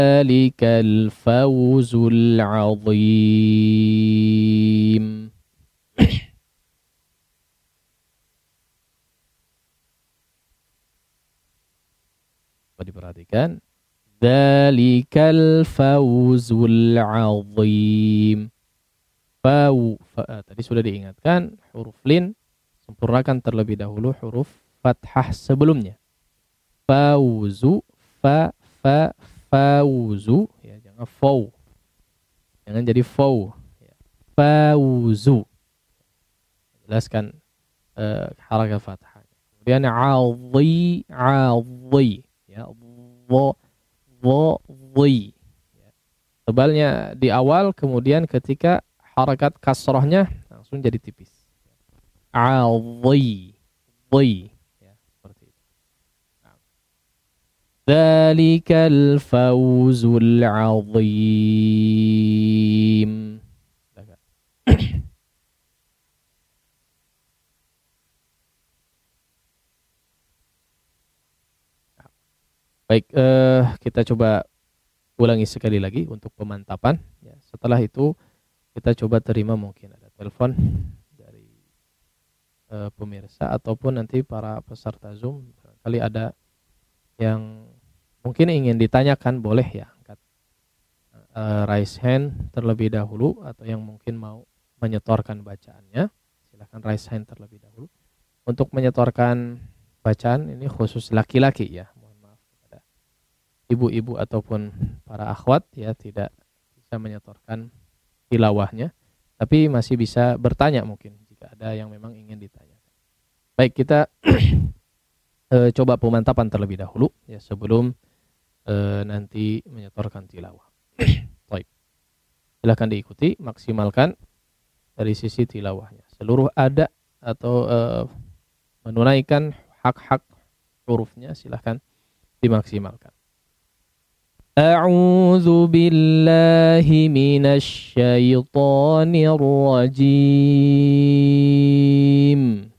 Dzalikal fawzul azim. Coba diperhatikan. Dzalikal fawzul azim. Tadi sudah diingatkan huruf lin sempurnakan terlebih dahulu huruf fathah sebelumnya. Fauzu fauzu ya, jangan fau. Jangan jadi fau. Ya. Fauzu. Jelaskan harakat fathah. Kemudian adhi ya, dhi. Tebalnya di awal, kemudian ketika harakat kasrahnya langsung jadi tipis. Adhi, ya, seperti itu. Dzalikal fawzul azim. Baik, kita coba ulangi sekali lagi untuk pemantapan. Ya, setelah itu kita coba terima mungkin ada telepon dari pemirsa ataupun nanti para peserta Zoom. Kali ada yang mungkin ingin ditanyakan, boleh ya angkat raise hand terlebih dahulu, atau yang mungkin mau menyetorkan bacaannya silahkan raise hand terlebih dahulu. Untuk menyetorkan bacaan ini khusus laki-laki ya, mohon maaf kepada ibu-ibu ataupun para akhwat ya, tidak bisa menyetorkan tilawahnya, tapi masih bisa bertanya mungkin jika ada yang memang ingin ditanyakan. Baik, kita coba pemantapan terlebih dahulu ya sebelum nanti menyetorkan tilawah. Baik. Silakan diikuti, maksimalkan dari sisi tilawahnya. Seluruh ada atau menunaikan hak-hak hurufnya silahkan dimaksimalkan. A'udzu billahi minasy syaithanir rajim.